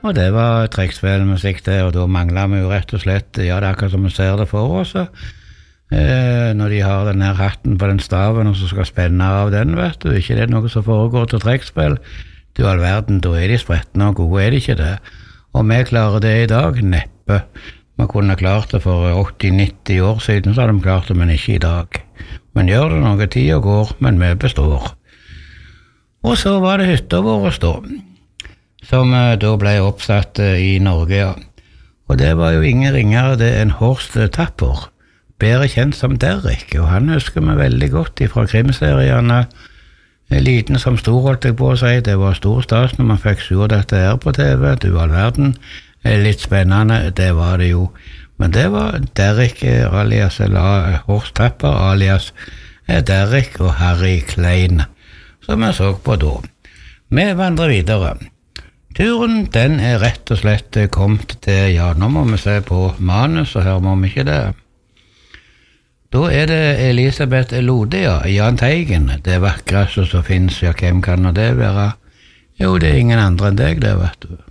Og det var trekkspillmusikk det, og da manglet vi jo rett og slett, ja, det er akkurat som vi ser det for oss, når de har den her hatten på den staven, og så skal spenne av den, vet du, ikke det er noe som foregår til trekkspill, du all verden, da er de sprettende og gode, er det ikke det? Og vi klarer det i dag, neppe. Vi kunne klart det for 80-90 år siden, så hadde vi klart det, men ikke i dag. Men gjør det noe tid og går, men vi består. Og så var det hytta vår da, som da ble oppsatt i Norge, ja. Og det var jo ingen ringere det enn Horst Tapper, bedre kjent som Derrick, og han husker vi veldig godt fra krimseriene, liten som stor holdt jeg på å si, det var stor stas når man fikk se dette her på TV, du all verden, litt spennende, det var det jo, men det var Derrick alias, eller Horst Tapper alias Derrick og Harry Klein, som jeg så på da. Vi vandrer videre. Turen, den er rett og slett kommet til, ja, nå må vi se på manus, og her må vi ikke det. Da er det Elisabeth Lode, ja, Jahn Teigen, det vakreste som finnes, ja, hvem kan det være? Jo, det er ingen andre enn deg, det vet du.